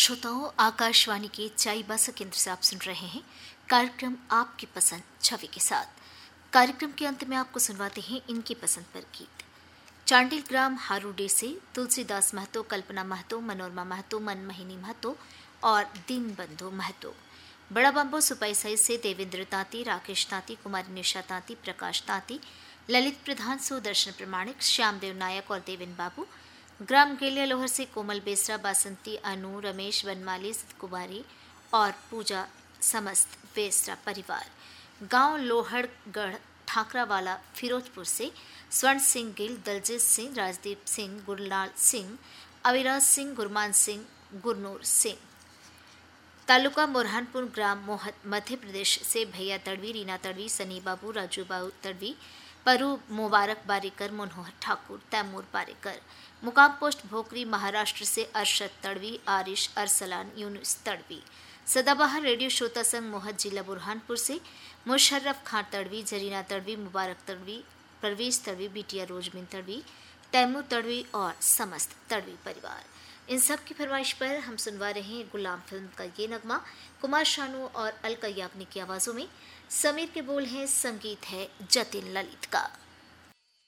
श्रोताओं, आकाशवाणी के चाईबासा केंद्र से आप सुन रहे हैं कार्यक्रम आपकी पसंद छवि के साथ। कार्यक्रम के अंत में आपको सुनवाते हैं इनकी पसंद पर गीत। चांडिल ग्राम हारूडे से तुलसीदास महतो, कल्पना महतो, मनोरमा महतो, मनमोहिनी महतो और दीनबंधु महतो। बड़ा बम्बो सुपाईसाई से देवेंद्र तांती, राकेश तांती, कुमारी निशा तांती, प्रकाश तांती, ललित प्रधान, सुदर्शन प्रमाणिक, श्यामदेव नायक और देवेन बाबू। ग्राम गेलिया लोहर से कोमल बेसरा, बासंती, अनु, रमेश, वनमाली, कुमारी और पूजा समस्त बेसरा परिवार। गांव लोहड़गढ़ ठाकरावाला फिरोजपुर से स्वर्ण सिंह गिल, दलजीत सिंह, राजदीप सिंह, गुरलाल सिंह, अविराज सिंह, गुरमान सिंह, गुरनूर सिंह। तालुका बुरहानपुर ग्राम मध्य प्रदेश से भैया तड़वी, रीना तड़वी, सनी बाबू, राजू बाबू तड़वी, परू मुबारक बारीकर, मनोहर ठाकुर, तैमूर बारीकर। मुकाम पोस्ट भोकरी महाराष्ट्र से अरशद तड़वी, आरिश अरसलान, यूनुस तड़वी। सदाबहार रेडियो श्रोता संघ मोहत जिला बुरहानपुर से मुशर्रफ खान तड़वी, जरीना तड़वी, मुबारक तड़वी, परवेज तड़वी, बिटिया रोजमिन तड़वी, तैमूर तड़वी और समस्त तड़वी परिवार। इन सब की फरमाइश पर हम सुनवा रहे हैं गुलाम फिल्म का ये नगमा। कुमार शानू और अलका याग्निक की आवाज़ों में। समीर के बोल हैं, संगीत है जतिन ललित का।